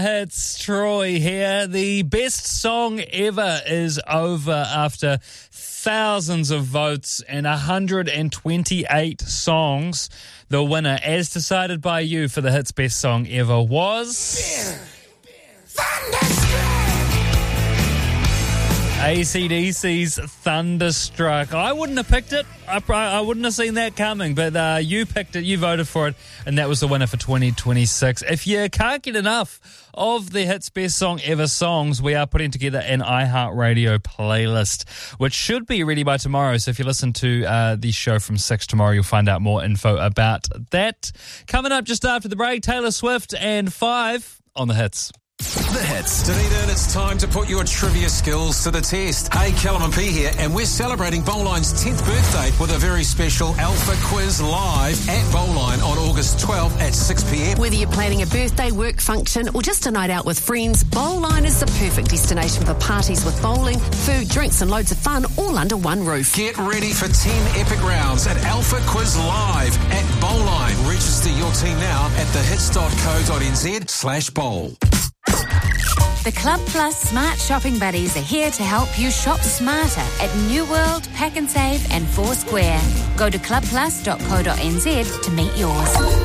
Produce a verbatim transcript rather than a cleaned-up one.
It's Troy here. The best song ever is over after thousands of votes and one hundred twenty-eight songs. The winner, as decided by you for the Hits Best Song Ever, was A C D C's Thunderstruck. I wouldn't have picked it. I, I wouldn't have seen that coming, but uh, you picked it, you voted for it, and that was the winner for twenty twenty-six. If you can't get enough of the Hits Best Song Ever songs, we are putting together an iHeartRadio playlist, which should be ready by tomorrow. So if you listen to uh, the show from six tomorrow, you'll find out more info about that. Coming up just after the break, Taylor Swift and Five on the Hits. The Hits. Dunedin, it's time to put your trivia skills to the test. Hey, Callum and P here, and we're celebrating Bowline's tenth birthday with a very special Alpha Quiz live at Bowline on August twelfth at six p.m. Whether you're planning a birthday, work function, or just a night out with friends, Bowline is the perfect destination for parties with bowling, food, drinks, and loads of fun, all under one roof. Get ready for ten epic rounds at Alpha Quiz live at Bowline. Register your team now at thehits.co.nz slash bowl. The Club Plus Smart Shopping Buddies are here to help you shop smarter at New World, Pack and Save and Foursquare. Go to club plus dot co dot n z to meet yours.